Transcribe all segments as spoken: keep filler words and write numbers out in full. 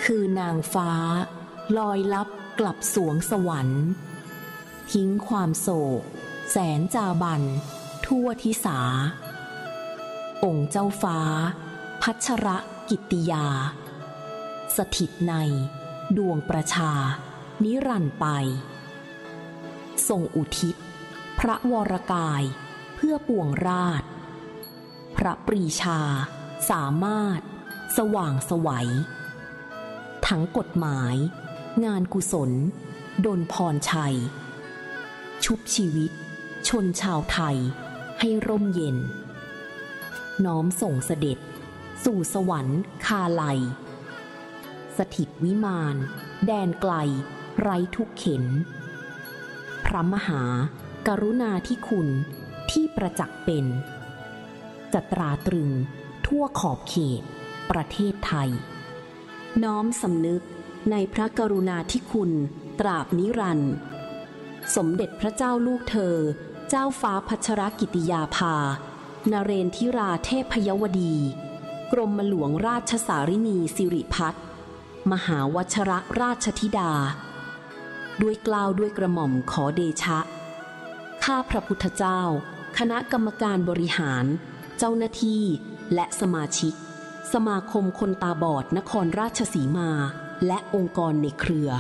คือนางฟ้าลอยลับกลับสวงสวรรค์ทิ้งความโศกแสนจาบันทั่วทิสาองค์เจ้าฟ้าพัชรกิตติยาสถิตในดวงประชานิรันดร์ไปทรงอุทิศพระวรกายเพื่อปวงราชพระปรีชาสามารถสว่างไสวทั้งกฎหมายงานกุศลดลพรชัยชุบชีวิตชนชาวไทยให้ร่มเย็นน้อมส่งเสด็จสู่สวรรค์คาลัยสถิตวิมานแดนไกลไร้ทุกเข็ญพระมหากรุณาธิคุณที่ประจักษ์เป็นจะตราตรึงทั่วขอบเขตประเทศไทยน้อมสำนึกในพระกรุณาธิคุณตราบนิรันดร์สมเด็จพระเจ้าลูกเธอเจ้าฟ้าพัชรกิติยาภานเรนทิราเทพยวดีกรมหลวงราชสารินีสิริพัฒน์มหาวชรราชธิดาด้วยเกล้าด้วยกระหม่อมขอเดชะข้าพระพุทธเจ้าคณะกรรมการบริหารเจ้าหน้าที่และสมาชิกสมาคมคนตาบอดนครราชสีมาและองค์กรในเครือ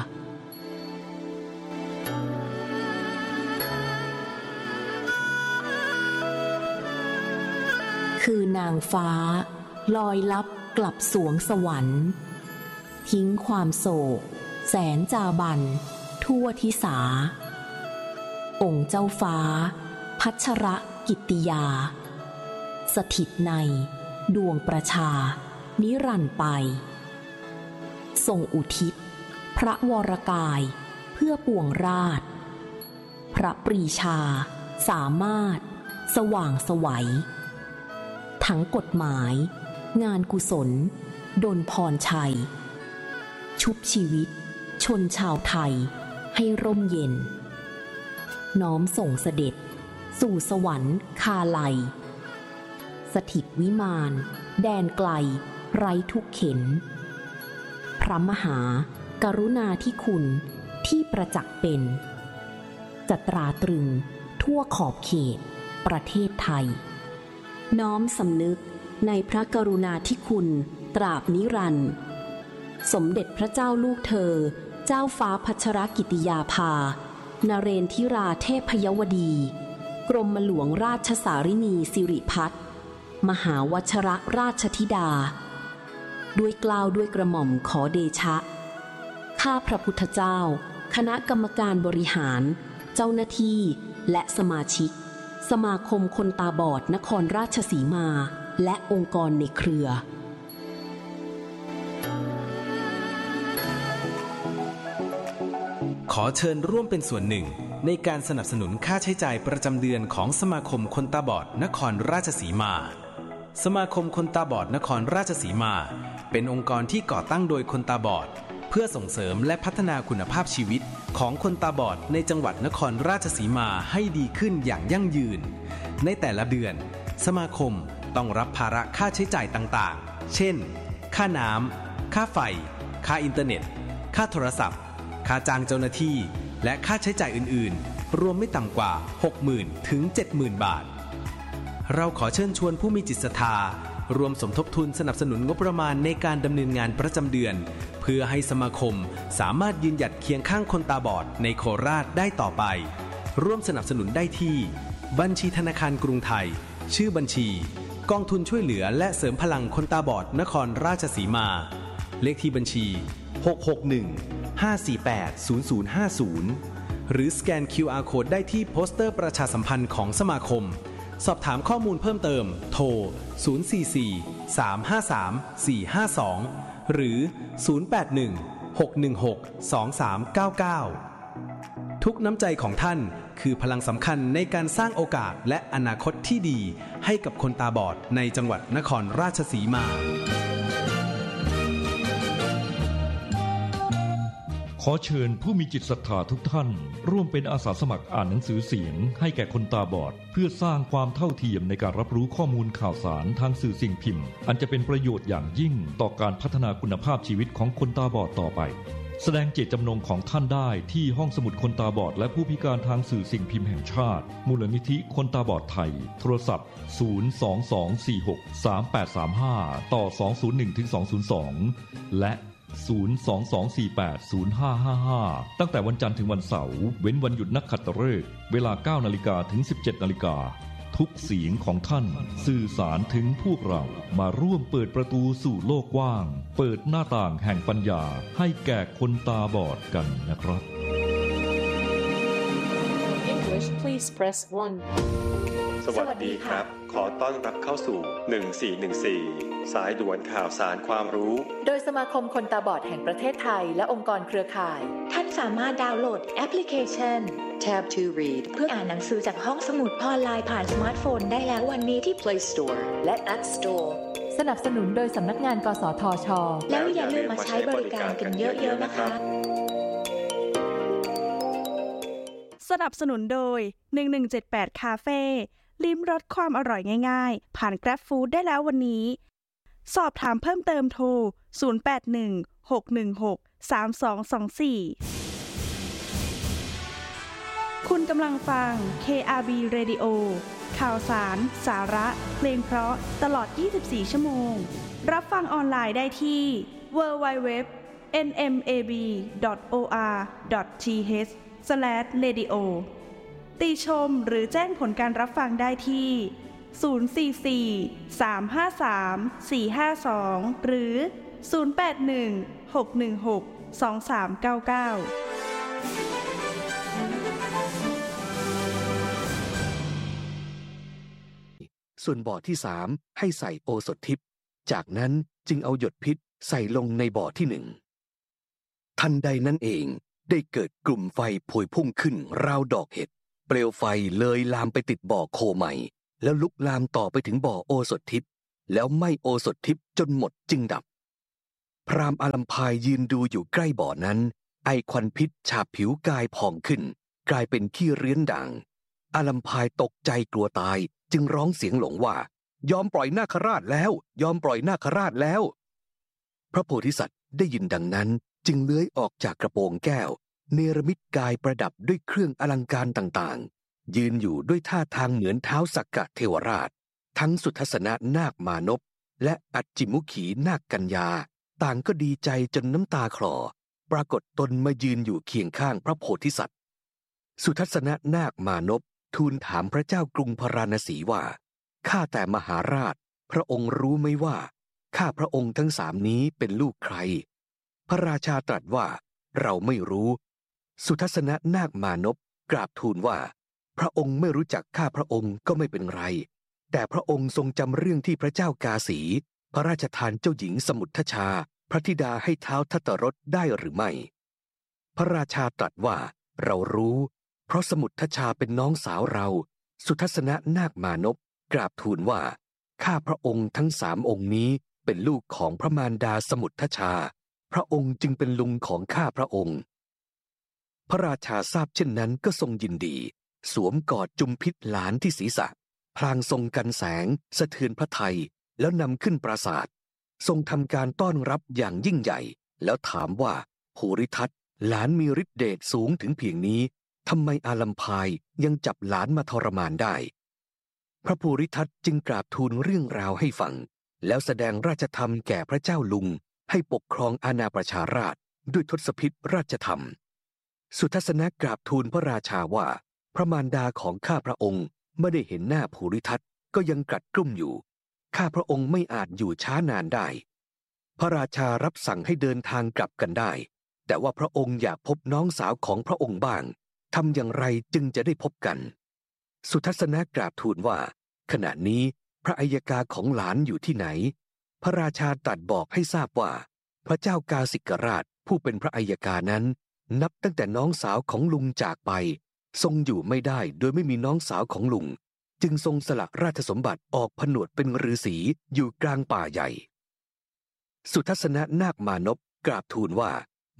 คือนางฟ้าลอยลับกลับสวงสวรรค์ทิ้งความโศกแสนจาบันทั่วทิสาองค์เจ้าฟ้าพัชรกิตติยาสถิตในดวงประชานิรันดร์ไปทรงอุทิศพระวรกายเพื่อปวงราชพระปรีชาสามารถสว่างไสวทั้งกฎหมายงานกุศลดลพรชัยชุบชีวิตชนชาวไทยให้ร่มเย็นน้อมส่งเสด็จสู่สวรรค์คาลัยสถิตวิมานแดนไกลไร้ทุกเข็ญพระมหากรุณาธิคุณที่ประจักษ์เป็นจะตราตรึงทั่วขอบเขตประเทศไทยน้อมสำนึกในพระกรุณาธิคุณตราบนิรันดร์สมเด็จพระเจ้าลูกเธอเจ้าฟ้าพัชรกิติยาภานเรนทิราเทพยวดีกรมหลวงราชสารินีสิริพัฒน์มหาวชรราชธิดาด้วยเกล้าด้วยกระหม่อมขอเดชะข้าพระพุทธเจ้าคณะกรรมการบริหารเจ้าหน้าที่และสมาชิกสมาคมคนตาบอดนครราชสีมาและองค์กรในเครือขอเชิญร่วมเป็นส่วนหนึ่งในการสนับสนุนค่าใช้จ่ายประจำเดือนของสมาคมคนตาบอดนครราชสีมาสมาคมคนตาบอดนครราชสีมาเป็นองค์กรที่ก่อตั้งโดยคนตาบอดเพื่อส่งเสริมและพัฒนาคุณภาพชีวิตของคนตาบอดในจังหวัดนครราชสีมาให้ดีขึ้นอย่างยั่งยืนในแต่ละเดือนสมาคมต้องรับภาระค่าใช้จ่ายต่างๆเช่นค่าน้ำค่าไฟค่าอินเทอร์เน็ตค่าโทรศัพท์ค่าจ้างเจ้าหน้าที่และค่าใช้จ่ายอื่นๆรวมไม่ต่ำกว่า หกหมื่น ถึง เจ็ดหมื่น บาทเราขอเชิญชวนผู้มีจิตศรัทธารวมสมทบทุนสนับสนุนงบประมาณในการดำเนินงานประจำเดือนเพื่อให้สมาคมสามารถยืนหยัดเคียงข้างคนตาบอดในโคราชได้ต่อไปร่วมสนับสนุนได้ที่บัญชีธนาคารกรุงไทยชื่อบัญชีกองทุนช่วยเหลือและเสริมพลังคนตาบอดนครราชสีมาเลขที่บัญชีหก หก หนึ่ง ห้า สี่ แปด ศูนย์ ศูนย์ ห้า ศูนย์หรือสแกน คิว อาร์ Code ได้ที่โปสเตอร์ประชาสัมพันธ์ของสมาคมสอบถามข้อมูลเพิ่มเติมโทรศูนย์ สี่ สี่ สาม ห้า สาม สี่ ห้า สองหรือศูนย์ แปด หนึ่ง หก หนึ่ง หก สอง สาม เก้า เก้าทุกน้ำใจของท่านคือพลังสำคัญในการสร้างโอกาสและอนาคตที่ดีให้กับคนตาบอดในจังหวัดนครราชสีมาขอเชิญผู้มีจิตศรัทธาทุกท่านร่วมเป็นอาสาสมัครอ่านหนังสือเสียงให้แก่คนตาบอดเพื่อสร้างความเท่าเทียมในการรับรู้ข้อมูลข่าวสารทางสื่อสิ่งพิมพ์อันจะเป็นประโยชน์อย่างยิ่งต่อการพัฒนาคุณภาพชีวิตของคนตาบอดต่อไปแสดงเจตจำนงของท่านได้ที่ห้องสมุดคนตาบอดและผู้พิการทางสื่อสิ่งพิมพ์แห่งชาติมูลนิธิคนตาบอดไทยโทรศัพท์ศูนย์ สอง สอง สี่ หก สาม แปด สาม ห้าต่อสองศูนย์หนึ่งถึงสองศูนย์สองและศูนย์ สอง สอง สี่ แปด ศูนย์ ห้า ห้า ห้าตั้งแต่วันจันทร์ถึงวันเสาร์เว้นวันหยุดนักขัตฤกษ์เวลา เก้านาฬิกา ถึง สิบเจ็ดนาฬิกาทุกเสียงของท่านสื่อสารถึงพวกเรามาร่วมเปิดประตูสู่โลกกว้างเปิดหน้าต่างแห่งปัญญาให้แก่คนตาบอดกันนะครับ English please press one สวัสดีครับขอต้อนรับเข้าสู่หนึ่งสี่หนึ่งสี่สายด่วนข่าวสารความรู้โดยสมาคมคนตาบอดแห่งประเทศไทยและองค์กรเครือข่ายท่านสามารถดาวน์โหลดแอปพลิเคชัน Tab to Read เพื่ออ่านหนังสือจากห้องสมุดออนไลน์ผ่านสมาร์ทโฟนได้แล้ววันนี้ที่ Play Store และ App Store สนับสนุนโดยสำนักงานกสทช. แล้วอย่าลืมมาใช้บริการกันเยอะๆนะคะสนับสนุนโดยหนึ่งหนึ่งเจ็ดแปดคาเฟ่ลิ้มรสความอร่อยง่ายๆผ่าน Grab Food ได้แล้ววันนี้สอบถามเพิ่มเติมโทรศูนย์ แปด หนึ่ง หก หนึ่ง หก สาม สอง สอง สี่คุณกำลังฟัง เค อาร์ บี Radio ข่าวสารสาระเพลงเพราะตลอดยี่สิบสี่ชั่วโมงรับฟังออนไลน์ได้ที่ ดับเบิลยู ดับเบิลยู ดับเบิลยู ดอท เอ็น เอ็ม เอ บี ดอท โอ อาร์ ดอท ที เอช สแลช เรดิโอ ติชมหรือแจ้งผลการรับฟังได้ที่ศูนย์ สี่ สี่ สาม ห้า สาม สี่ ห้า สองหรือศูนย์ แปด หนึ่ง หก หนึ่ง หก สอง สาม เก้า เก้าส่วนบ่อที่สามให้ใส่โอสถทิพย์จากนั้นจึงเอาหยดพิษใส่ลงในบ่อที่หนึ่งทันใดนั้นเองได้เกิดกลุ่มไฟพวยพุ่งขึ้นราวดอกเห็ดเปลวไฟเลยลามไปติดบ่อโคใหม่แล้วลุกลามต่อไปถึงบ่อโอสถทิพย์แล้วไหม้โอสถทิพย์จนหมดจึงดับพราหมณ์อาลัมพายยืนดูอยู่ใกล้บ่อนั้นไอควันพิษฉาบผิวกายพองขึ้นกลายเป็นขี้เรื้อนด่างอาลัมพายตกใจกลัวตายจึงร้องเสียงหลงว่ายอมปล่อยนาคราชแล้วยอมปล่อยนาคราชแล้วพระโพธิสัตว์ได้ยินดังนั้นจึงเลื้อยออกจากกระโปรงแก้วเนรมิตกายประดับด้วยเครื่องอลังการต่างๆยืนอยู่ด้วยท่าทางเหมือนเท้าสักกะเทวราชทั้งสุทัศนะนาคมานพและอัจจิมุขีนาคกัญญาต่างก็ดีใจจนน้ำตาคลอปรากฏตนมายืนอยู่เคียงข้างพระโพธิสัตว์สุทัศนะนาคมานพทูลถามพระเจ้ากรุงพาราณสีว่าข้าแต่มหาราชพระองค์รู้ไหมว่าข้าพระองค์ทั้งสามนี้เป็นลูกใครพระราชาตรัสว่าเราไม่รู้สุทัศนะนาคมานพกราบทูลว่าพระองค์ไม่รู้จักข้าพระองค์ก็ไม่เป็นไรแต่พระองค์ทรงจำเรื่องที่พระเจ้ากาสีพระราชทานเจ้าหญิงสมุทชาพระธิดาให้เท้าทัตตรสได้หรือไม่พระราชาตรัสว่าเรารู้เพราะสมุทชาเป็นน้องสาวเราสุทัศนะนาคมานพกราบทูลว่าข้าพระองค์ทั้งสามองค์นี้เป็นลูกของพระมารดาสมุทชาพระองค์จึงเป็นลุงของข้าพระองค์พระราชาทราบเช่นนั้นก็ทรงยินดีสวมกอดจุมพิษหลานที่ศีรษะพลางทรงกันแสงสะเทือนพระทัยแล้วนำขึ้นปราสาททรงทำการต้อนรับอย่างยิ่งใหญ่แล้วถามว่าภูริทัตหลานมีฤทธิเดชสูงถึงเพียงนี้ทำไมอาลัมพายยังจับหลานมาทรมานได้พระภูริทัตจึงกราบทูลเรื่องราวให้ฟังแล้วแสดงราชธรรมแก่พระเจ้าลุงให้ปกครองอาณาประชาราษฎร์ด้วยทศพิธราชธรรมสุทัศนะกราบทูลพระราชาว่าพระมารดาของข้าพระองค์ไม่ได้เห็นหน้าภูริทัตก็ยังกลัดกลุ้มอยู่ข้าพระองค์ไม่อาจอยู่ช้านานได้พระราชารับสั่งให้เดินทางกลับกันได้แต่ว่าพระองค์อยากพบน้องสาวของพระองค์บ้างทำอย่างไรจึงจะได้พบกันสุทัศนะกราบทูลว่าขณะนี้พระอัยการของหลานอยู่ที่ไหนพระราชาตรัสบอกให้ทราบว่าพระเจ้ากาสิกราชผู้เป็นพระอัยการนั้นนับตั้งแต่น้องสาวของลุงจากไปทรงอยู่ไม่ได้โดยไม่มีน้องสาวของลุงจึงทรงสละราชสมบัติออกผนวดเป็นฤาษีอยู่กลางป่าใหญ่สุทัศนะนาคมานพกราบทูลว่า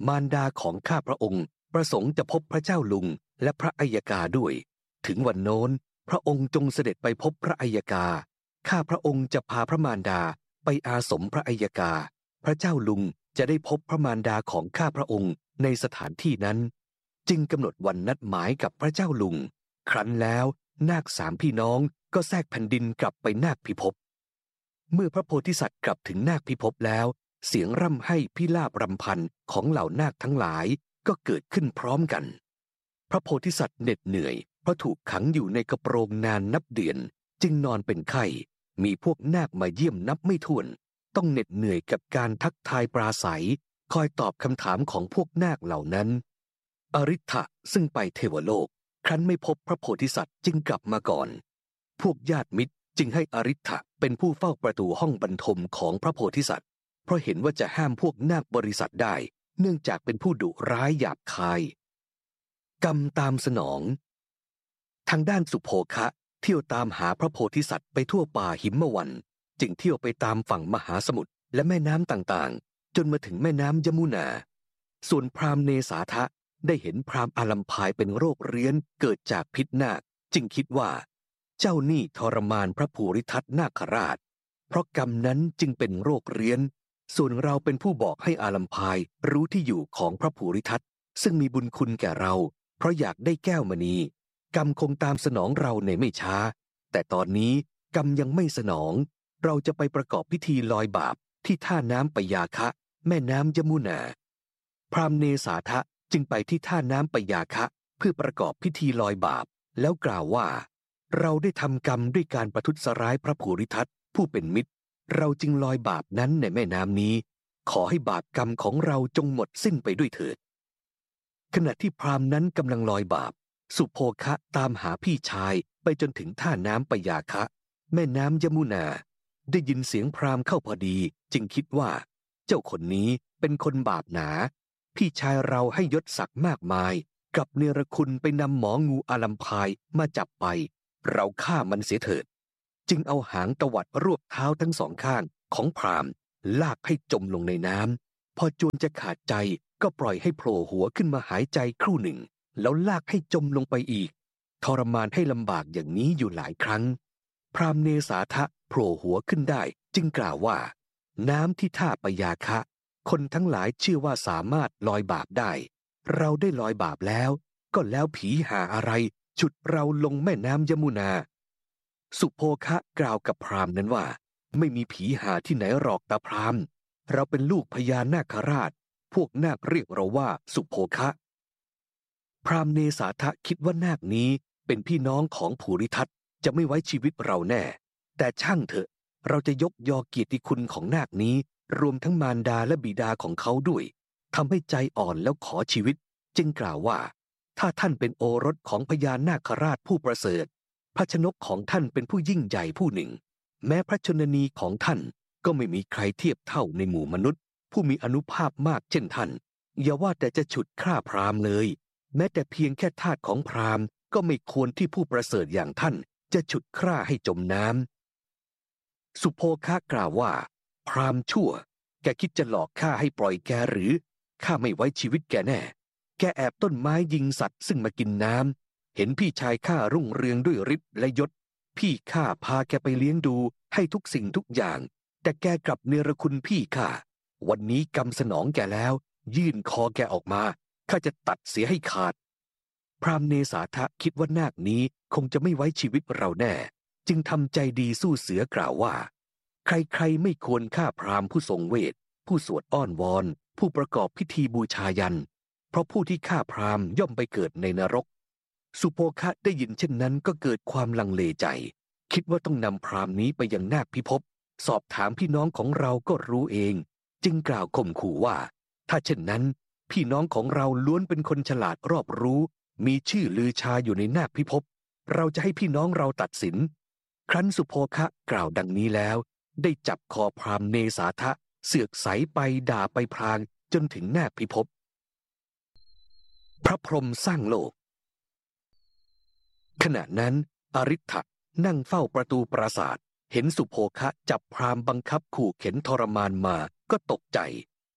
มารดาของข้าพระองค์ประสงค์จะพบพระเจ้าลุงและพระอัยกาด้วยถึงวันโน้นพระองค์จงเสด็จไปพบพระอัยกาข้าพระองค์จะพาพระมารดาไปอาสมพระอัยกาพระเจ้าลุงจะได้พบพระมารดาของข้าพระองค์ในสถานที่นั้นจึงกำหนดวันนัดหมายกับพระเจ้าลุงครั้นแล้วนาคสามพี่น้องก็แทรกแผ่นดินกลับไปนาคพิภพเมื่อพระโพธิสัตว์กลับถึงนาคพิภพแล้วเสียงร่ำไห้พิลาภรำพันของเหล่านาคทั้งหลายก็เกิดขึ้นพร้อมกันพระโพธิสัตว์เหน็ดเหนื่อยเพราะถูกขังอยู่ในกระโปรงนานนับเดือนจึงนอนเป็นไข้มีพวกนาคมาเยี่ยมนับไม่ถ้วนต้องเหน็ดเหนื่อยกับการทักทายปราศัยคอยตอบคำถามของพวกนาคเหล่านั้นอริ ทธะซึ่งไปเทวโลกครั้นไม่พบพระโพธิสัตว์จึงกลับมาก่อนพวกญาติมิตรจึงให้อริ ทธะเป็นผู้เฝ้าประตูห้องบรรทมของพระโพธิสัตว์เพราะเห็นว่าจะห้ามพวกนาคบริษัทได้เนื่องจากเป็นผู้ดุร้ายหยาบคายกรรมตามสนองทางด้านสุโภคะเที่ยวตามหาพระโพธิสัตว์ไปทั่วป่าหิมวันจึงเที่ยวไปตามฝั่งมหาสมุทรและแม่น้ำต่างๆจนมาถึงแม่น้ำยมุนาส่วนพราหมณ์เนสาทะได้เห็นพราหมณ์อาลัมพายเป็นโรคเรื้อนเกิดจากพิษนาคจึงคิดว่าเจ้านี่ทรมานพระภูริทัตนาคราชเพราะกรรมนั้นจึงเป็นโรคเรื้อนส่วนเราเป็นผู้บอกให้อาลัมพายรู้ที่อยู่ของพระภูริทัตซึ่งมีบุญคุณแก่เราเพราะอยากได้แก้วมณีกรรมคงตามสนองเราในไม่ช้าแต่ตอนนี้กรรมยังไม่สนองเราจะไปประกอบพิธีลอยบาปที่ท่าน้ำปยาคะแม่น้ำยมุนาพราหมณ์เนสาทะจึงไปที่ท่าน้ำปยาคะเพื่อประกอบพิธีลอยบาปแล้วกล่าวว่าเราได้ทำกรรมด้วยการประทุษร้ายพระภูริทัตผู้เป็นมิตรเราจึงลอยบาปนั้นในแม่น้ำนี้ขอให้บาปกรรมของเราจงหมดสิ้นไปด้วยเถิดขณะที่พราหมณ์นั้นกำลังลอยบาปสุโภคะตามหาพี่ชายไปจนถึงท่าน้ำปยาคะแม่น้ำยมุนาได้ยินเสียงพราหมณ์เข้าพอดีจึงคิดว่าเจ้าคนนี้เป็นคนบาปหนาพี่ชายเราให้ยศศักดิ์มากมายกับเนรคุณไปนำหมองูอาลัมพายมาจับไปเราฆ่ามันเสียเถิดจึงเอาหางตวัดรวบเท้าทั้งสองข้างของพราหมณ์ลากให้จมลงในน้ำพอจวนจะขาดใจก็ปล่อยให้โผล่หัวขึ้นมาหายใจครู่หนึ่งแล้วลากให้จมลงไปอีกทรมานให้ลำบากอย่างนี้อยู่หลายครั้งพราหมณ์เนสาทะโผล่หัวขึ้นได้จึงกล่าวว่าน้ำที่ท่าปยาคะคนทั้งหลายเชื่อว่าสามารถลอยบาปได้เราได้ลอยบาปแล้วก็แล้วผีหาอะไรฉุดเราลงแม่น้ำยมุนาสุโภคะกล่าวกับพราหมณ์นั้นว่าไม่มีผีหาที่ไหนหรอกตาพราหมณ์เราเป็นลูกพญานาคราชพวกนาคเรียกเราว่าสุโภคะพราหมณ์เนสาทะคิดว่านาคนี้เป็นพี่น้องของภูริทัตจะไม่ไว้ชีวิตเราแน่แต่ช่างเถอะเราจะยกยอเกียรติคุณของนาคนี้รวมทั้งมารดาและบิดาของเขาด้วยทำให้ใจอ่อนแล้วขอชีวิตจึงกล่าวว่าถ้าท่านเป็นโอรสของพญานาคราชผู้ประเสริฐพระชนกของท่านเป็นผู้ยิ่งใหญ่ผู้หนึ่งแม้พระชนนีของท่านก็ไม่มีใครเทียบเท่าในหมู่มนุษย์ผู้มีอานุภาพมากเช่นท่านอย่าว่าแต่จะฉุดฆ่าพราหมณ์เลยแม้แต่เพียงแค่ทาสของพราหมณ์ก็ไม่ควรที่ผู้ประเสริฐอย่างท่านจะฉุดฆ่าให้จมน้ำสุโภคะกล่าวว่าพราหมณ์ชั่วแกคิดจะหลอกข้าให้ปล่อยแกหรือข้าไม่ไว้ชีวิตแกแน่แกแอบต้นไม้ยิงสัตว์ซึ่งมากินน้ำเห็นพี่ชายข้ารุ่งเรืองด้วยฤทธิ์และยศพี่ข้าพาแกไปเลี้ยงดูให้ทุกสิ่งทุกอย่างแต่แกกลับเนรคุณพี่ข้าวันนี้กรรมสนองแกแล้วยื่นคอแกออกมาข้าจะตัดเสียให้ขาดพราหมณ์เนสาทะคิดว่านาคนี้คงจะไม่ไว้ชีวิตเราแน่จึงทำใจดีสู้เสือกล่าวว่าใครๆไม่ควรฆ่าพราหมณ์ผู้ทรงเวทผู้สวดอ้อนวอนผู้ประกอบพิธีบูชายันเพราะผู้ที่ฆ่าพราหมณ์ย่อมไปเกิดในนรกสุโภคะได้ยินเช่นนั้นก็เกิดความลังเลใจคิดว่าต้องนำพราหมณ์นี้ไปยังนาคพิภพสอบถามพี่น้องของเราก็รู้เองจึงกล่าวข่มขู่ว่าถ้าเช่นนั้นพี่น้องของเราล้วนเป็นคนฉลาดรอบรู้มีชื่อลือชาอยู่ในนาคพิภพเราจะให้พี่น้องเราตัดสินครั้นสุโภคะกล่าวดังนี้แล้วได้จับคอพราหมณ์เนสาทะเสือกใสไปด่าไปพลางจนถึงนาคพิภพพระพรหมสร้างโลกขณะนั้นอริ ทธะนั่งเฝ้าประตูปราสาทเห็นสุโภคะจับพราหมณ์บังคับขู่เข็นทรมานมาก็ตกใจ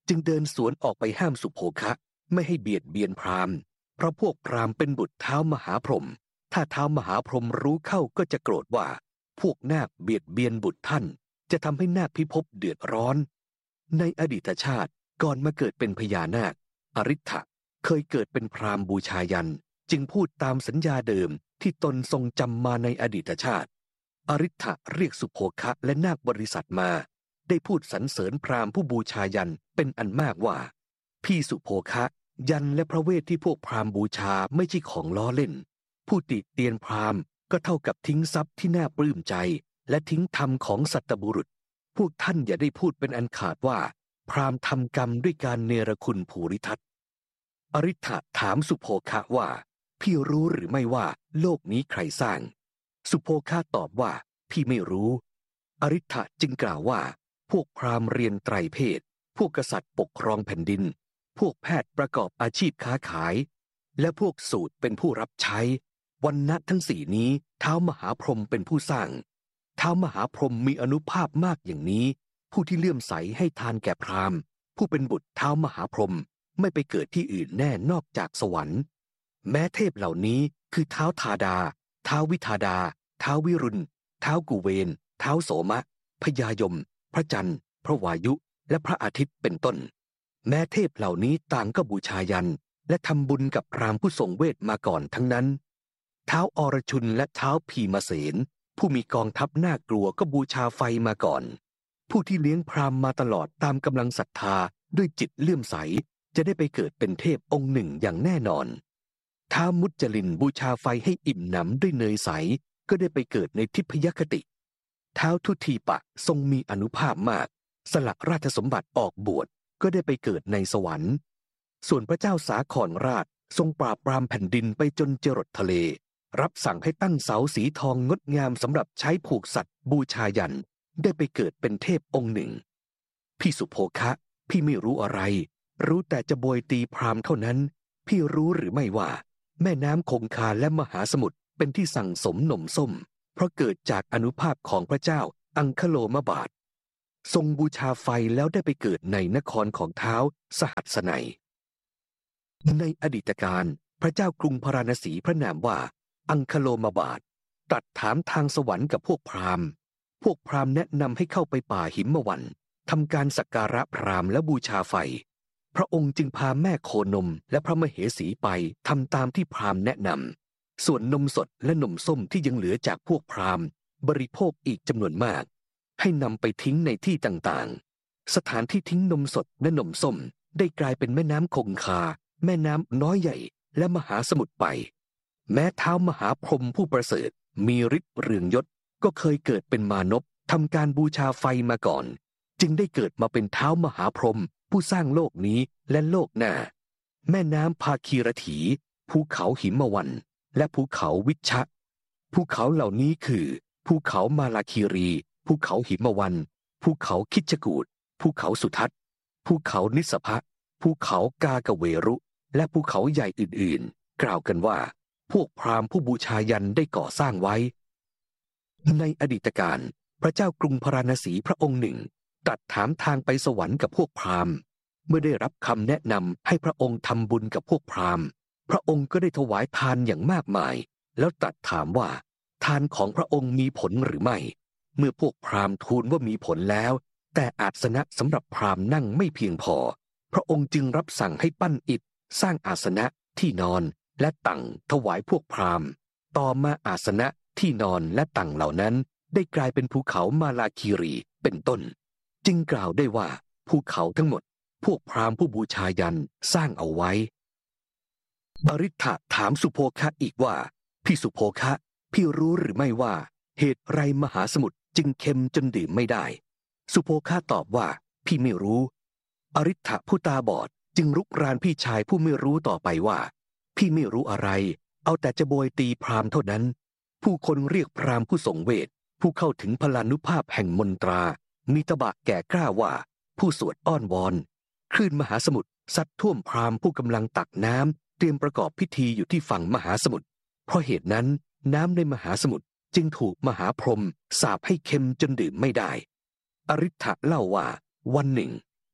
จึงเดินสวนออกไปห้ามสุโภคะไม่ให้เบียดเบียนพราหมณ์เพราะพวกพราหมณ์เป็นบุตรท้าวมหาพรหมถ้าท้าวมหาพรหมรู้เข้าก็จะโกรธว่าพวกนาคเบียดเบียนบุตรท่านจะทำให้นาคพิภพเดือดร้อนในอดีตชาติก่อนมาเกิดเป็นพญานาคอริ t ฐะเคยเกิดเป็นพราหมณ์บูชายันจึงพูดตามสัญญาเดิมที่ตนทรงจำมาในอดีตชาติอริ t ฐะเรียกสุโภคะและนาคบริษัทมาได้พูดสรรเสริญพราหมณ์ผู้บูชายันเป็นอันมากว่าพี่สุโภคะยันและพระเวทที่พวกพราหมณ์บูชาไม่ใช่ของล้อเล่นผู้ติเตียนพราหมณ์ก็เท่ากับทิ้งทรัพย์ที่น่าปลื้มใจและทิ้งธรรมของสัตบุรุษพวกท่านอย่าได้พูดเป็นอันขาดว่าพราหมณ์ทำกรรมด้วยการเนรคุณภูริทัตอริ t ฐะถามสุโภคะว่าพี่รู้หรือไม่ว่าโลกนี้ใครสร้างสุโภคะตอบว่าพี่ไม่รู้อริ t ฐะจึงกล่าวว่าพวกพราหมณ์เรียนไตรเพศพวกกษัตริย์ปกครองแผ่นดินพวกแพทย์ประกอบอาชีพค้าขายและพวกสูตรเป็นผู้รับใช้วรรณะทั้งสี่นี้ท้าวมหาพรหมเป็นผู้สร้างท้าวมหาพรหมมีอานุภาพมากอย่างนี้ผู้ที่เลื่อมใสให้ทานแก่พราหมณ์ผู้เป็นบุตรท้าวมหาพรหมไม่ไปเกิดที่อื่นแน่นอกจากสวรรค์แม้เทพเหล่านี้คือท้าวธาดาท้าววิธาดาท้าววิรุณท้าวกุเวนท้าวโสมะพญายมพระจันทร์พระวายุและพระอาทิตย์เป็นต้นแม้เทพเหล่านี้ต่างก็บูชายันและทำบุญกับพราหมณ์ผู้ทรงเวทมาก่อนทั้งนั้นท้าวอรชุนและท้าวพีมเสนผู้มีกองทัพน่ากลัวก็บูชาไฟมาก่อนผู้ที่เลี้ยงพราหมณ์มาตลอดตามกำลังศรัทธาด้วยจิตเลื่อมใสจะได้ไปเกิดเป็นเทพองค์หนึ่งอย่างแน่นอนท้าวมุจลินบูชาไฟให้อิ่มหนำด้วยเนยใสก็ได้ไปเกิดในทิพยคติท้าวทุทีปะทรงมีอานุภาพมากสละราชสมบัติออกบวชก็ได้ไปเกิดในสวรรค์ส่วนพระเจ้าสาครราชทรงปราบปรามแผ่นดินไปจนจรดทะเลรับสั่งให้ตั้งเสาสีทองงดงามสำหรับใช้ผูกสัตว์บูชายันได้ไปเกิดเป็นเทพองค์หนึ่งพี่สุโภคะพี่ไม่รู้อะไรรู้แต่จะโบยตีพราหมณ์เท่านั้นพี่รู้หรือไม่ว่าแม่น้ำคงคาและมหาสมุทรเป็นที่สั่งสมหน่มส้มเพราะเกิดจากอานุภาพของพระเจ้าอังคโลมบาททรงบูชาไฟแล้วได้ไปเกิดในนครของท้าวสหัสนัยในอดีตการพระเจ้ากรุงพาราณสีพระนามว่าอังคโลมบาทตรัสถามทางสวรรค์กับพวกพราหมณ์พวกพราหมณ์แนะนำให้เข้าไปป่าหิมวันทำการสักการะพราหมณ์และบูชาไฟพระองค์จึงพาแม่โคนมและพระมเหสีไปทำตามที่พราหมณ์แนะนำส่วนนมสดและนมส้มที่ยังเหลือจากพวกพราหมณ์บริโภคอีกจำนวนมากให้นำไปทิ้งในที่ต่างๆสถานที่ทิ้งนมสดและนมส้มได้กลายเป็นแม่น้ำคงคาแม่น้ำน้อยใหญ่และมหาสมุทรไปแม้ท้าวมหาพรหมผู้ประเสริฐมีฤทธิ์เรืองยศก็เคยเกิดเป็นมานพทำการบูชาไฟมาก่อนจึงได้เกิดมาเป็นท้าวมหาพรหมผู้สร้างโลกนี้และโลกหน้าแม่น้ำภาคีรถีภูเขาหิมวันและภูเขาวิชะภูเขาเหล่านี้คือภูเขามาลาคีรีภูเขาหิมวันภูเขาคิชกูฏภูเขาสุทัศน์ภูเขานิสภะภูเขากากเวรุและภูเขาใหญ่อื่นๆกล่าวกันว่าพวกพราหมณ์ผู้บูชายันได้ก่อสร้างไว้ในอดีตการพระเจ้ากรุงพาราณสีพระองค์หนึ่งตรัสถามทางไปสวรรค์กับพวกพราหมณ์เมื่อได้รับคำแนะนำให้พระองค์ทำบุญกับพวกพราหมณ์พระองค์ก็ได้ถวายทานอย่างมากมายแล้วตรัสถามว่าทานของพระองค์มีผลหรือไม่เมื่อพวกพราหมณ์ทูลว่ามีผลแล้วแต่อาสนะสำหรับพราหมณ์นั่งไม่เพียงพอพระองค์จึงรับสั่งให้ปั้นอิฐสร้างอาสนะที่นอนและตั่งถวายพวกพราหมณ์ต่อมาอาสนะที่นอนและตั่งเหล่านั้นได้กลายเป็นภูเขามาลาคีรีเป็นต้นจึงกล่าวได้ว่าภูเขาทั้งหมดพวกพราหมณ์ผู้บูชายันสร้างเอาไว้อริ t ฐะถามสุโภคะอีกว่าพี่สุโภคะพี่รู้หรือไม่ว่าเหตุไรมหาสมุทรจึงเค็มจนดื่มไม่ได้สุโภคะตอบว่าพี่ไม่รู้อริ t ฐะผู้ตาบอดจึงรุกรานพี่ชายผู้ไม่รู้ต่อไปว่าพี่ไม่รู้อะไรเอาแต่จะโบยตีพราหมณ์เท่านั้นผู้คนเรียกพราหมณ์ผู้ทรงเวทผู้เข้าถึงพลานุภาพแห่งมนตรามีตบะแก่กล้าว่าผู้สวดอ้อนวอนคลื่นมหาสมุทรซัดท่วมพราหมณ์ผู้กำลังตักน้ำเตรียมประกอบพิธีอยู่ที่ฝั่งมหาสมุทรเพราะเหตุนั้นน้ำในมหาสมุทรจึงถูกมหาพรหมสาปให้เค็มจนดื่มไม่ได้อริ t ฐะเล่าว่าวันหนึ่งพ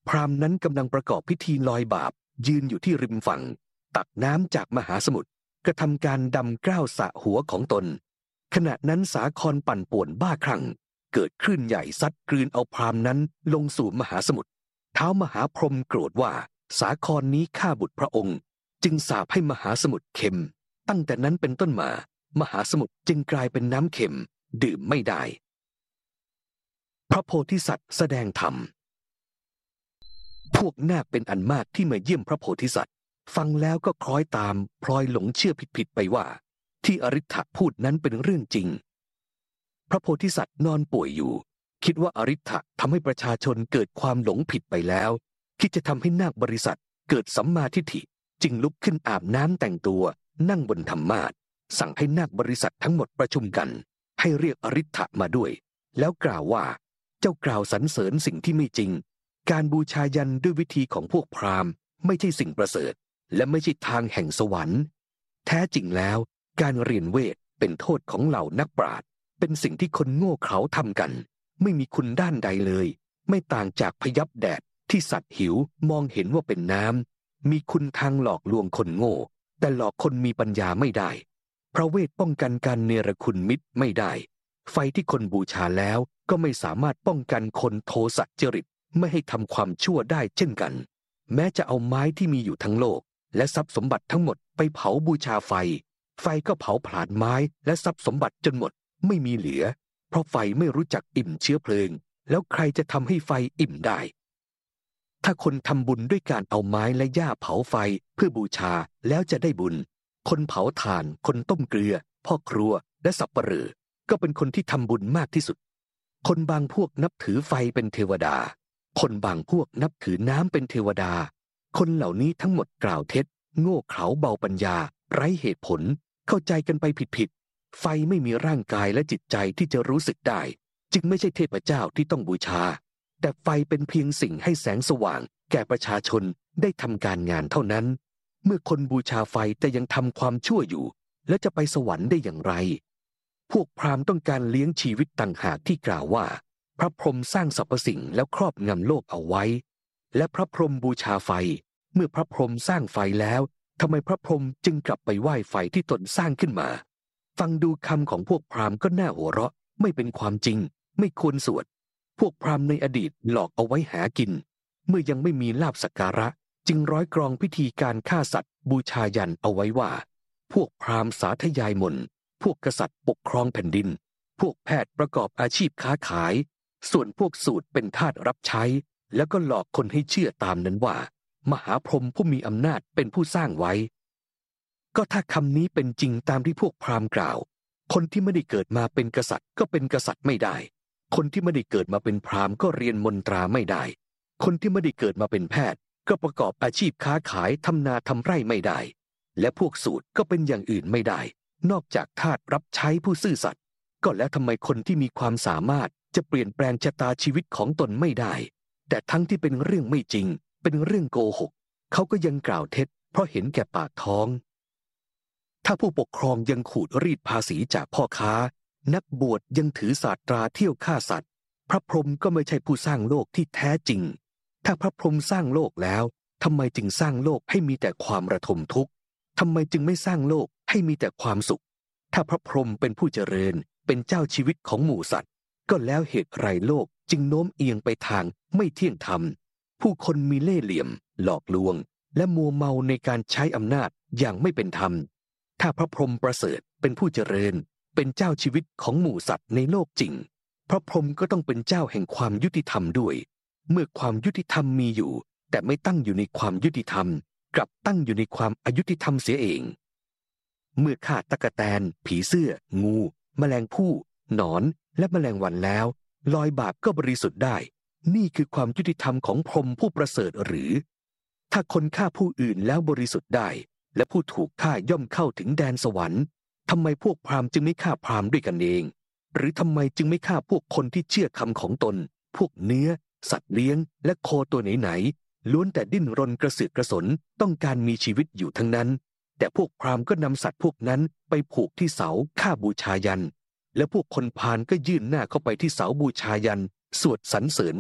พราหมณ์นั้นกำลังประกอบพิธีลอยบาปยืนอยู่ที่ริมฝั่งตักน้ำจากมหาสมุทรกระทำการดำกล้าวสระหัวของตนขณะนั้นสาครปั่นป่วนบ้าคลั่งเกิดคลื่นใหญ่ซัดกลืนเอาพราหมณ์นั้นลงสู่มหาสมุทรท้าวมหาพรหมโกรธว่าสาครนี้ฆ่าบุตรพระองค์จึงสาปให้มหาสมุทรเค็มตั้งแต่นั้นเป็นต้นมามหาสมุทรจึงกลายเป็นน้ำเค็มดื่มไม่ได้พระโพธิสัตว์แสดงธรรมพวกนาคเป็นอันมากที่มาเยี่ยมพระโพธิสัตว์ฟังแล้วก็คล้อยตามพลอยหลงเชื่อผิดๆไปว่าที่อริ ธะพูดนั้นเป็นเรื่องจริงพระโพธิสัตว์นอนป่วยอยู่คิดว่าอริ ธะทำให้ประชาชนเกิดความหลงผิดไปแล้วคิดจะทำให้นาคบริษัทเกิดสัมมาทิฏฐิจึงลุกขึ้นอาบน้ำแต่งตัวนั่งบนธรรมาสน์สั่งให้นาคบริษัททั้งหมดประชุมกันให้เรียกอริ ธะมาด้วยแล้วกล่าวว่าเจ้ากล่าวสรรเสริญสิ่งที่ไม่จริงการบูชายันด้วยวิธีของพวกพราหมณ์ไม่ใช่สิ่งประเสริฐและไม่ใช่ทางแห่งสวรรค์แท้จริงแล้วการเรียนเวทเป็นโทษของเหล่านักปราชญ์เป็นสิ่งที่คนโง่เขลาทำกันไม่มีคุณด้านใดเลยไม่ต่างจากพยับแดดที่สัตว์หิวมองเห็นว่าเป็นน้ำมีคุณทางหลอกลวงคนโง่แต่หลอกคนมีปัญญาไม่ได้พระเวทป้องกันการเนรคุณมิตรไม่ได้ไฟที่คนบูชาแล้วก็ไม่สามารถป้องกันคนโทสะจริตไม่ให้ทำความชั่วได้เช่นกันแม้จะเอาไม้ที่มีอยู่ทั้งโลกและทรัพย์สมบัติทั้งหมดไปเผาบูชาไฟไฟก็เผาผลาญไม้และทรัพย์สมบัติจนหมดไม่มีเหลือเพราะไฟไม่รู้จักอิ่มเชื้อเพลิงแล้วใครจะทำให้ไฟอิ่มได้ถ้าคนทำบุญด้วยการเอาไม้และหญ้าเผาไฟเพื่อบูชาแล้วจะได้บุญคนเผาถ่านคนต้มเกลือพ่อครัวและสับปะเหร่อก็เป็นคนที่ทำบุญมากที่สุดคนบางพวกนับถือไฟเป็นเทวดาคนบางพวกนับถือน้ำเป็นเทวดาคนเหล่านี้ทั้งหมดกล่าวเท็จโง่เขลาเบาปัญญาไร้เหตุผลเข้าใจกันไปผิดๆไฟไม่มีร่างกายและจิตใจที่จะรู้สึกได้จึงไม่ใช่เทพเจ้าที่ต้องบูชาแต่ไฟเป็นเพียงสิ่งให้แสงสว่างแก่ประชาชนได้ทำการงานเท่านั้นเมื่อคนบูชาไฟแต่ยังทำความชั่วอยู่แล้วจะไปสวรรค์ได้อย่างไรพวกพราหมณ์ต้องการเลี้ยงชีวิตต่างหากที่กล่าวว่าพระพรหมสร้างสรรพสิ่งแล้วครอบงำโลกเอาไว้และพระพรหมบูชาไฟเมื่อพระพรหมสร้างไฟแล้วทำไมพระพรหมจึงกลับไปไหว้ไฟที่ตนสร้างขึ้นมาฟังดูคำของพวกพราหมณ์ก็น่าหัวเราะไม่เป็นความจริงไม่ควรสวดพวกพราหมณ์ในอดีตหลอกเอาไว้หากินเมื่อยังไม่มีลาภสักการะจึงร้อยกรองพิธีการฆ่าสัตว์บูชายันเอาไว้ว่าพวกพราหมณ์สาธยายมนต์พวกกษัตริย์ปกครองแผ่นดินพวกแพทย์ประกอบอาชีพค้าขายส่วนพวกสูตรเป็นทาสรับใช้แล้วก็หลอกคนให้เชื่อตามนั้นว่ามหาพรหมผู้มีอำนาจเป็นผู้สร้างไว้ก็ถ้าคำนี้เป็นจริงตามที่พวกพราหมณ์กล่าวคนที่ไม่ได้เกิดมาเป็นกษัตริย์ก็เป็นกษัตริย์ไม่ได้คนที่ไม่ได้เกิดมาเป็นพราหมณ์ก็เรียนมนตราไม่ได้คนที่ไม่ได้เกิดมาเป็นแพทย์ก็ประกอบอาชีพค้าขายทำนาทำไร่ไม่ได้และพวกสูตรก็เป็นอย่างอื่นไม่ได้นอกจากทาสรับใช้ผู้ซื่อสัตย์ก็แล้วทำไมคนที่มีความสามารถจะเปลี่ยนแปลงชะตาชีวิตของตนไม่ได้แต่ทั้งที่เป็นเรื่องไม่จริงเป็นเรื่องโกหกเขาก็ยังกล่าวเท็จเพราะเห็นแก่ปากท้องถ้าผู้ปกครองยังขูดรีดภาษีจากพ่อค้านักบวชยังถือศาสตราเที่ยวฆ่าสัตว์พระพรหมก็ไม่ใช่ผู้สร้างโลกที่แท้จริงถ้าพระพรหมสร้างโลกแล้วทำไมจึงสร้างโลกให้มีแต่ความระทมทุกข์ทำไมจึงไม่สร้างโลกให้มีแต่ความสุขถ้าพระพรหมเป็นผู้เจริญเป็นเจ้าชีวิตของหมู่สัตว์ก็แล้วเหตุไรโลกจึงโน้มเอียงไปทางไม่เที่ยงธรรมผู้คนมีเล่ห์เหลี่ยมหลอกลวงและมัวเมาในการใช้อำนาจอย่างไม่เป็นธรรมถ้าพระพรหมประเสริฐเป็นผู้เจริญเป็นเจ้าชีวิตของหมู่สัตว์ในโลกจริงพระพรหมก็ต้องเป็นเจ้าแห่งความยุติธรรมด้วยเมื่อความยุติธรรมมีอยู่แต่ไม่ตั้งอยู่ในความยุติธรรมกลับตั้งอยู่ในความอยุติธรรมเสียเองเมื่อฆ่าตั๊กแตนผีเสื้องูแมลงผู้หนอนและแมลงวันแล้วลอยบาปก็บริสุทธิ์ได้นี่คือความยุติธรรมของพรหมผู้ประเสริฐหรือถ้าคนฆ่าผู้อื่นแล้วบริสุทธิ์ได้และผู้ถูกฆ่าย่อมเข้าถึงแดนสวรรค์ทำไมพวกพราหมณ์จึงไม่ฆ่าพราหมณ์ด้วยกันเองหรือทำไมจึงไม่ฆ่าพวกคนที่เชื่อคำของตนพวกเนื้อสัตว์เลี้ยงและโคตัวไหนๆล้วนแต่ดิ้นรนกระเสือกกระสนต้องการมีชีวิตอยู่ทั้งนั้นแต่พวกพราหมณ์ก็นำสัตว์พวกนั้นไปผูกที่เสาฆ่าบูชายันและพวกคนพาลก็ยื่นหน้าเข้าไปที่เสาบูชายันสวดสรรเสริญว่า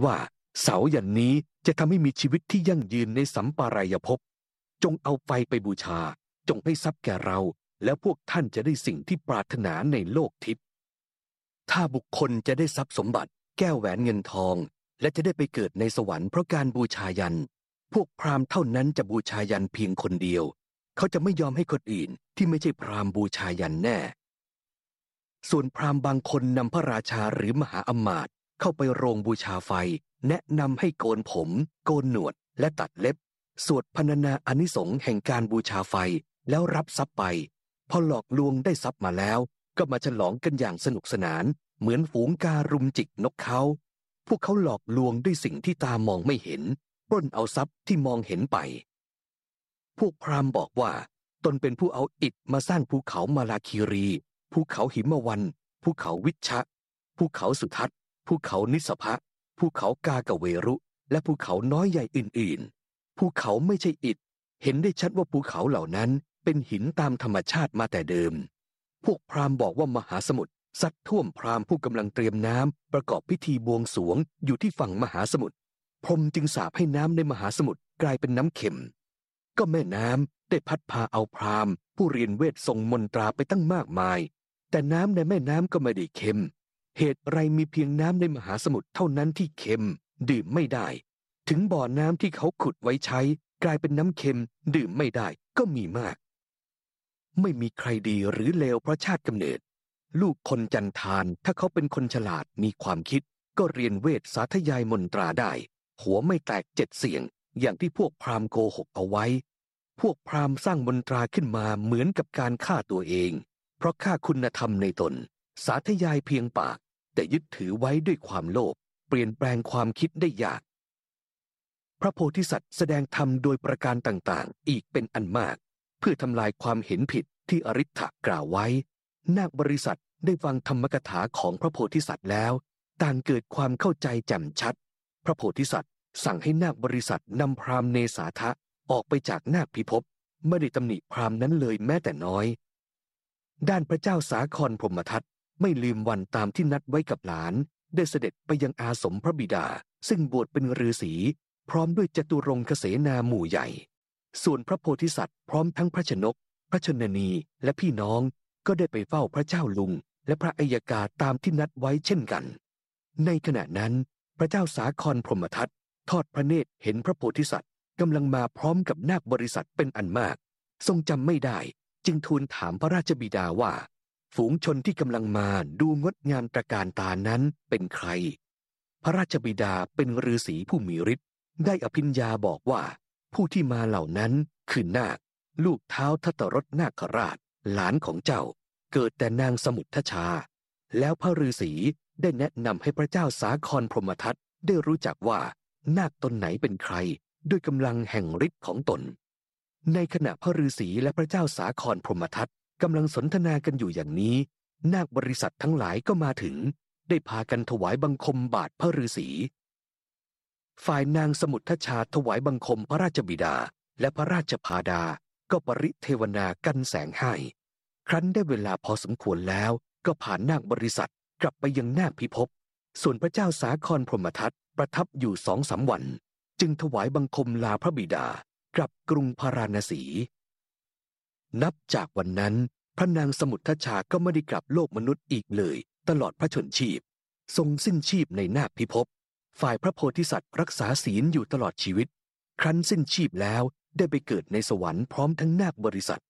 เสายันนี้จะทำให้มีชีวิตที่ยั่งยืนในสัมปรายภพจงเอาไฟไปบูชาจงให้ทรัพย์แก่เราแล้วพวกท่านจะได้สิ่งที่ปรารถนาในโลกทิพย์ถ้าบุคคลจะได้ทรัพย์สมบัติแก้วแหวนเงินทองและจะได้ไปเกิดในสวรรค์เพราะการบูชายันพวกพราหมณ์เท่านั้นจะบูชายันเพียงคนเดียวเขาจะไม่ยอมให้คนอื่นที่ไม่ใช่พราหมณ์บูชายันแน่ส่วนพราหมณ์บางคนนำพระราชาหรือมหาอมาตย์เข้าไปโรงบูชาไฟแนะนำให้โกนผมโกนหนวดและตัดเล็บสวดพรรณนาอานิสงส์แห่งการบูชาไฟแล้วรับทรัพย์ไปพอหลอกลวงได้ทรัพย์มาแล้วก็มาฉลองกันอย่างสนุกสนานเหมือนฝูงการุมจิกนกเขาพวกเขาหลอกลวงด้วยสิ่งที่ตามองไม่เห็นปล้นเอาทรัพย์ที่มองเห็นไปพวกพราหมณ์บอกว่าตนเป็นผู้เอาอิฐมาสร้างภูเขามาลาคีรีภูเขาหิมวันภูเขาวิชะภูเขาสุทัศน์ภูเขานิสภะภูเขากากเวรุและภูเขาน้อยใหญ่อื่นๆภูเขาไม่ใช่อิฐเห็นได้ชัดว่าภูเขาเหล่านั้นเป็นหินตามธรรมชาติมาแต่เดิมพวกพราหมณ์บอกว่ามหาสมุทรซัดท่วมพราหมณ์ผู้กำลังเตรียมน้ำประกอบพิธีบวงสรวงอยู่ที่ฝั่งมหาสมุทรพรหมจึงสาปให้น้ำในมหาสมุทรกลายเป็นน้ำเค็มก็แม่น้ำได้พัดพาเอาพราหมณ์ผู้เรียนเวททรงมนตราไปตั้งมากมายแต่น้ำในแม่น้ำก็ไม่ได้เค็มเหตุไรมีเพียงน้ำในมหาสมุทรเท่านั้นที่เค็มดื่มไม่ได้ถึงบ่อน้ำที่เขาขุดไว้ใช้กลายเป็นน้ำเค็มดื่มไม่ได้ก็มีมากไม่มีใครดีหรือเลวเพราะชาติกำเนิดลูกคนจันทานถ้าเขาเป็นคนฉลาดมีความคิดก็เรียนเวทสาธยายมนตราได้หัวไม่แตกเจ็ดเสียงอย่างที่พวกพราหมณ์โกหกเอาไว้พวกพราหมณ์สร้างมนตราขึ้นมาเหมือนกับการฆ่าตัวเองเพราะฆ่าคุณธรรมในตนสาธยายเพียงปากแต่ยึดถือไว้ด้วยความโลภเปลี่ยนแปลงความคิดได้ยากพระโพธิสัตว์แสดงธรรมโดยประการต่างๆอีกเป็นอันมากเพื่อทำลายความเห็นผิดที่อริ ฐกล่าวไว้นาคบริษัทได้ฟังธรรมกถาของพระโพธิสัตว์แล้วต่างเกิดความเข้าใจแจ่มชัดพระโพธิสัตว์สั่งให้นาคบริษัทนำพราหมณ์เนสาทะออกไปจากนาคพิภพไม่ได้ตำหนิพราหมณ์นั้นเลยแม้แต่น้อยด้านพระเจ้าสาครพรหมทัตไม่ลืมวันตามที่นัดไว้กับหลานได้เสด็จไปยังอาสมพระบิดาซึ่งบวชเป็นฤาษีพร้อมด้วยจตุรงคเสนาหมู่ใหญ่ส่วนพระโพธิสัตว์พร้อมทั้งพระชนกพระชนนีและพี่น้องก็ได้ไปเฝ้าพระเจ้าลุงและพระอัยกาตามที่นัดไว้เช่นกันในขณะนั้นพระเจ้าสาครพรหมทัตทอดพระเนตรเห็นพระโพธิสัตว์กำลังมาพร้อมกับนาคบริษัทเป็นอันมากทรงจำไม่ได้จึงทูลถามพระราชบิดาว่าฝูงชนที่กำลังมาดูงดงามตระการตานั้นเป็นใครพระราชบิดาเป็นฤาษีผู้มีฤทธิ์ได้อภิญญาบอกว่าผู้ที่มาเหล่านั้นคือนาคลูกเท้าทัตรสนาคราชหลานของเจ้าเกิดแต่นางสมุททชาแล้วพระฤาษีได้แนะนำให้พระเจ้าสาครพรหมทัตได้รู้จักว่านาคตนไหนเป็นใครด้วยกำลังแห่งฤทธิ์ของตนในขณะพระฤาษีและพระเจ้าสาครพรหมทัตกำลังสนทนากันอยู่อย่างนี้นาคบริษัททั้งหลายก็มาถึงได้พากันถวายบังคมบาทพระฤาษีฝ่ายนางสมุททชาถวายบังคมพระราชบิดาและพระราชพาดาก็ปริเทวนากันแสงให้ครั้นได้เวลาพอสมควรแล้วก็ผ่านนาคบริษัทกลับไปยังนาคพิภพส่วนพระเจ้าสาครพรหมทัตประทับอยู่สองสามวันจึงถวายบังคมลาพระบิดากลับกรุงพาราณสีนับจากวันนั้นพระนางสมุททชาก็ไม่ได้กลับโลกมนุษย์อีกเลยตลอดพระชนชีพทรงสิ้นชีพในนาคพิภพฝ่ายพระโพธิสัตว์รักษาศีลอยู่ตลอดชีวิตครั้นสิ้นชีพแล้วได้ไปเกิดในสวรรค์พร้อมทั้งนาคบริษัท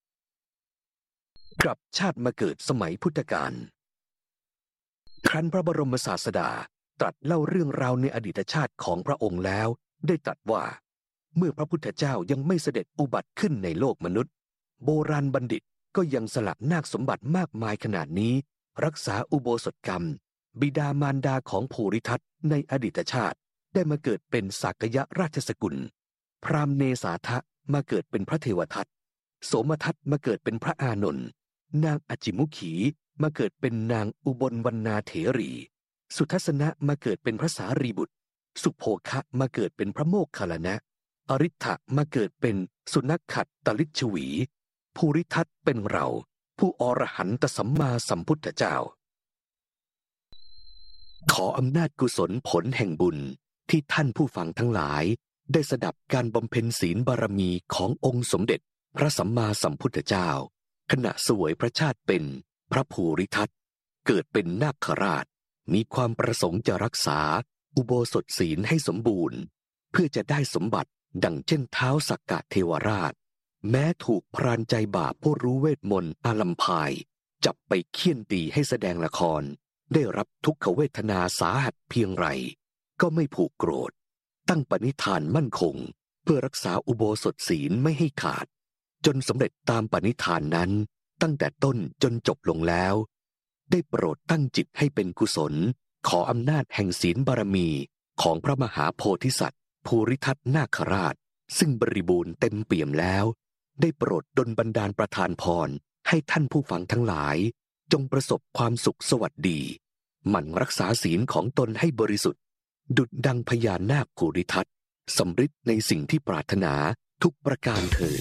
กลับชาติมาเกิดสมัยพุทธกาลครั้นพระบรมศาสดาตรัสเล่าเรื่องราวในอดีตชาติของพระองค์แล้วได้ตรัสว่าเมื่อพระพุทธเจ้ายังไม่เสด็จอุบัติขึ้นในโลกมนุษย์โบราณบัณฑิตก็ยังสละนาคสมบัติมากมายขนาดนี้รักษาอุโบสถกรรมบิดามารดาของภูริทัตในอดีตชาติได้มาเกิดเป็นสากยราชสกุลพราหมณ์เนสาทะมาเกิดเป็นพระเทวทัตโสมทัตมาเกิดเป็นพระอานนท์นางอจิมุขีมาเกิดเป็นนางอุบลวรรณาเถรีสุทัศนะมาเกิดเป็นพระสารีบุตรสุโภคะมาเกิดเป็นพระโมคคัลลานะอริ ฐะมาเกิดเป็นสุนัขขัดตลิชวีภูริทัตเป็นเราผู้อรหันตสัมมาสัมพุทธเจ้าขออำนาจกุศลผลแห่งบุญที่ท่านผู้ฟังทั้งหลายได้สดับการบำเพ็ญศีลบารมีขององค์สมเด็จพระสัมมาสัมพุทธเจ้าขณะเสวยพระชาติเป็นพระภูริทัตเกิดเป็นนาคราชมีความประสงค์จะรักษาอุโบสถศีลให้สมบูรณ์เพื่อจะได้สมบัติดังเช่นท้าวสักกะเทวราชแม้ถูกพรานใจบาปผู้รู้เวทมนต์อาลัมพายจับไปเฆี่ยนตีให้แสดงละครได้รับทุกขเวทนาสาหัสเพียงไรก็ไม่ผูกโกรธตั้งปณิธานมั่นคงเพื่อรักษาอุโบสถศีลไม่ให้ขาดจนสำเร็จตามปณิธานนั้นตั้งแต่ต้นจนจบลงแล้วได้โปรดตั้งจิตให้เป็นกุศลขออำนาจแห่งศีลบารมีของพระมหาโพธิสัตว์ภูริทัตนาคราชซึ่งบริบูรณ์เต็มเปี่ยมแล้วได้โปรดดลบันดาลประทานพรให้ท่านผู้ฟังทั้งหลายจงประสบความสุขสวัสดีหมั่นรักษาศีลของตนให้บริสุทธิ์ดุจดังพญานาคภูริทัตสำฤทธิ์ในสิ่งที่ปรารถนาทุกประการเถิด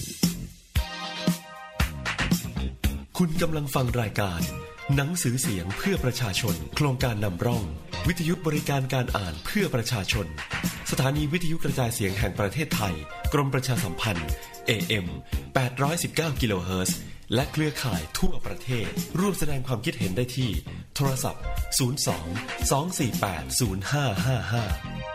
คุณกำลังฟังรายการหนังสือเสียงเพื่อประชาชนโครงการนำร่องวิทยุบริการการอ่านเพื่อประชาชนสถานีวิทยุกระจายเสียงแห่งประเทศไทยกรมประชาสัมพันธ์ เอ เอ็ม แปดร้อยสิบเก้า กิโลเฮิรตซ์และเครือข่ายทั่วประเทศร่วมแสดงความคิดเห็นได้ที่โทรศัพท์ศูนย์ สอง สอง สี่ แปด ศูนย์ ห้า ห้า ห้า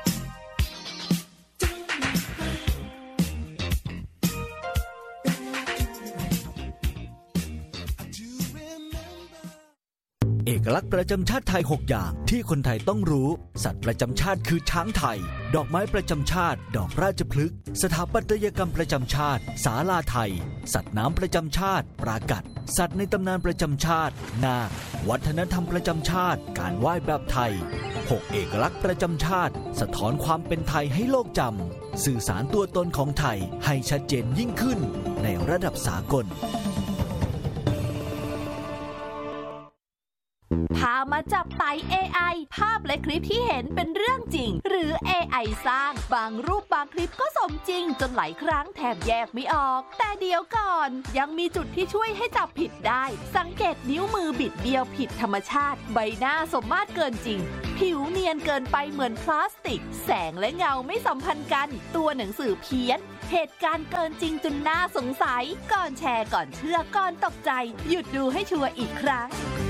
เอกลักษณ์ประจำชาติไทยหกอย่างที่คนไทยต้องรู้สัตว์ประจำชาติคือช้างไทยดอกไม้ประจำชาติดอกราชพฤกษ์สถาปัตยกรรมประจำชาติศาลาไทยสัตว์น้ำประจำชาติปรากัดสัตว์ในตำนานประจำชาตินาควัฒนธรรมประจำชาติการไหว้แบบไทยหกเอกลักษณ์ประจำชาติสะท้อนความเป็นไทยให้โลกจำสื่อสารตัวตนของไทยให้ชัดเจนยิ่งขึ้นในระดับสากลพามาจับไต่ เอ ไอ ภาพและคลิปที่เห็นเป็นเรื่องจริงหรือ เอ ไอ สร้างบางรูปบางคลิปก็สมจริงจนหลายครั้งแทบแยกไม่ออกแต่เดี๋ยวก่อนยังมีจุดที่ช่วยให้จับผิดได้สังเกตนิ้วมือบิดเบี้ยวผิดธรรมชาติใบหน้าสมมาตรเกินจริงผิวเนียนเกินไปเหมือนพลาสติกแสงและเงาไม่สัมพันธ์กันตัวหนังสือเพี้ยนเหตุการณ์เกินจริงจนน่าสงสัยก่อนแชร์ก่อนเชื่อก่อนตกใจหยุดดูให้ชัวร์อีกครั้ง